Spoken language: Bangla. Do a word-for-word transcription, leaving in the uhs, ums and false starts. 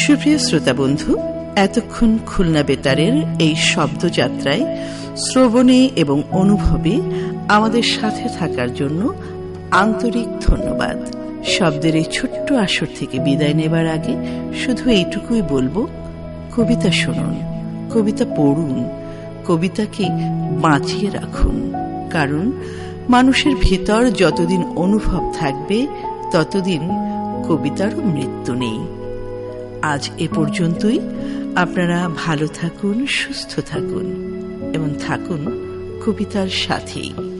সুপ্রিয় শ্রোতা বন্ধু, এতক্ষণ খুলনা বেতারের এই শব্দযাত্রায় শ্রবণে এবং অনুভবে আমাদের সাথে থাকার জন্য আন্তরিক ধন্যবাদ। শব্দের এই ছোট্ট আসর থেকে বিদায় নেবার আগে শুধু এইটুকুই বলবো, কবিতা শুনুন, কবিতা পড়ুন, কবিতাকে বাঁচিয়ে রাখুন। কারণ মানুষের ভেতর যতদিন অনুভব থাকবে ততদিন কবিতারও মৃত্যু নেই। আজ এ পর্যন্তই। আপনারা ভালো থাকুন, সুস্থ থাকুন এবং থাকুন কবিতার সাথেই।